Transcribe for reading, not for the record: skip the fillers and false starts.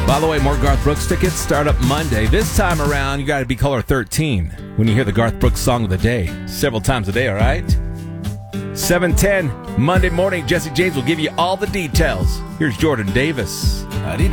By the way, more Garth Brooks tickets start up Monday. This time around, you got to be caller 13 when you hear the Garth Brooks song of the day. Several times a day, all right? 7:10, Monday morning, Jesse James will give you all the details. Here's Jordan Davis.